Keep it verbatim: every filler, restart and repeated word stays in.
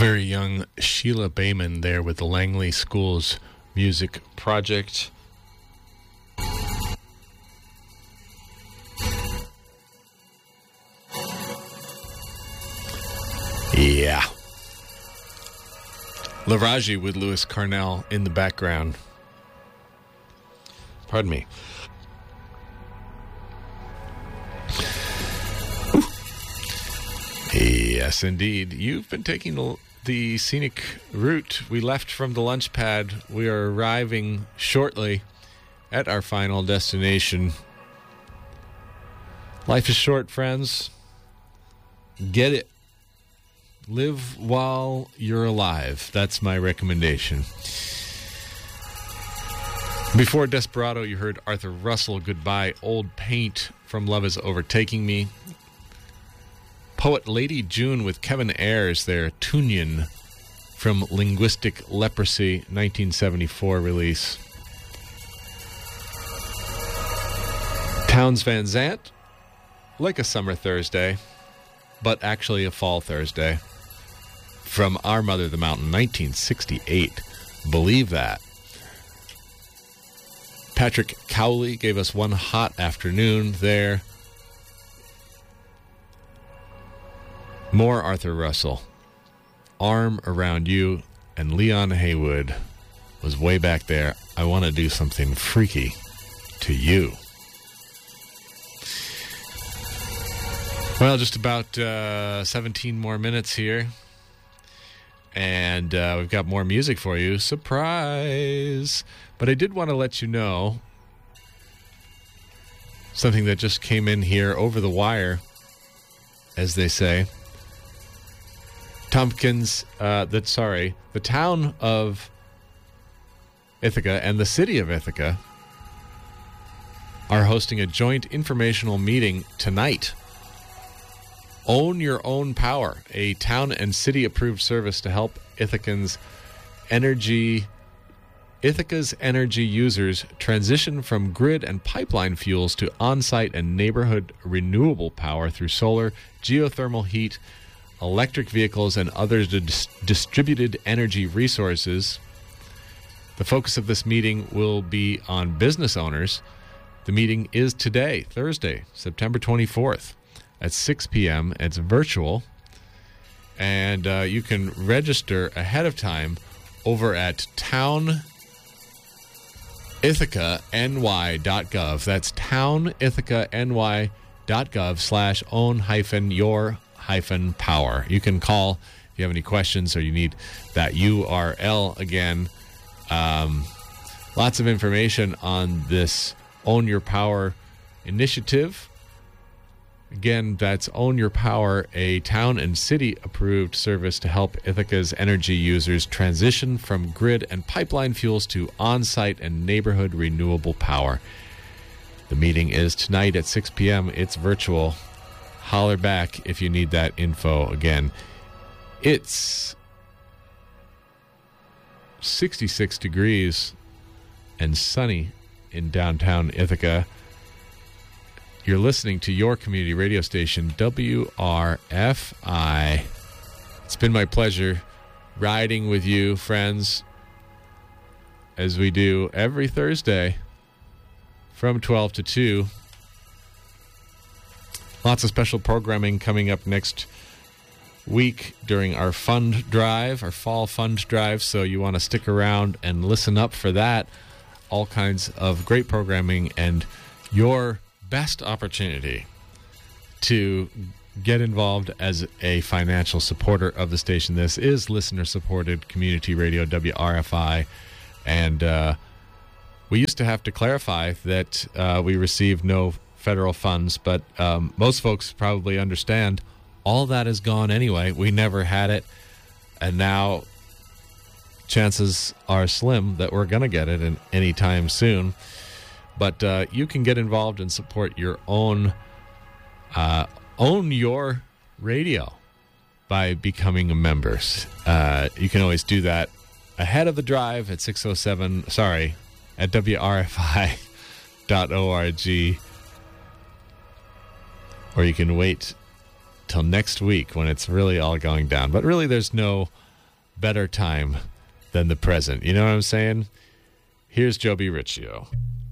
very young Sheila Bayman there with the Langley Schools Music Project. Yeah. Laraji with Lewis Carnell in the background. Pardon me. Yes, indeed. You've been taking the scenic route. We left from the lunch pad. We are arriving shortly at our final destination. Life is short, friends. Get it. Live while you're alive. That's my recommendation. Before Desperado, you heard Arthur Russell, Goodbye, Old Paint from Love Is Overtaking Me. Poet Lady June with Kevin Ayers there, Tunyon from Linguistic Leprosy, nineteen seventy-four release. Townes Van Zandt, Like a Summer Thursday, but actually a fall Thursday, from Our Mother the Mountain, nineteen sixty-eight. Believe that. Patrick Cowley gave us One Hot Afternoon there. More Arthur Russell, Arm Around You, and Leon Haywood was way back there. I want to do something freaky to you. Well, just about uh, seventeen more minutes here. And uh, we've got more music for you. Surprise! But I did want to let you know something that just came in here over the wire, as they say. Tompkins, uh, that sorry, the town of Ithaca and the city of Ithaca are hosting a joint informational meeting tonight. Own Your Own Power, a town and city approved service to help Ithacans energy Ithaca's energy users transition from grid and pipeline fuels to on-site and neighborhood renewable power through solar, geothermal heat, electric vehicles, and other dis- distributed energy resources. The focus of this meeting will be on business owners. The meeting is today, Thursday, September twenty-fourth, at six p.m. It's virtual, and uh, you can register ahead of time over at town ithaca n y dot gov. That's town ithaca n y dot gov slash own hyphen your hyphen power. You can call if you have any questions or you need that U R L again. Um, lots of information on this Own Your Power initiative. Again, that's Own Your Power, a town and city approved service to help Ithaca's energy users transition from grid and pipeline fuels to on-site and neighborhood renewable power. The meeting is tonight at six p.m. It's virtual. Holler back if you need that info. Again, it's sixty-six degrees and sunny in downtown Ithaca. You're listening to your community radio station, W R F I. It's been my pleasure riding with you, friends, as we do every Thursday from twelve to two. Lots of special programming coming up next week during our fund drive, our fall fund drive, so you want to stick around and listen up for that. All kinds of great programming and your best opportunity to get involved as a financial supporter of the station. This is listener-supported community radio, W R F I, and uh, we used to have to clarify that uh, we receive no federal funds, but um, most folks probably understand all that is gone anyway. We never had it, and now chances are slim that we're going to get it in any time soon. But uh, you can get involved and support your own, uh, own your radio by becoming a member. Uh, you can always do that ahead of the drive at six oh seven, sorry, at W R F I dot org. Or you can wait till next week when it's really all going down. But really, there's no better time than the present. You know what I'm saying? Here's Joby Riccio.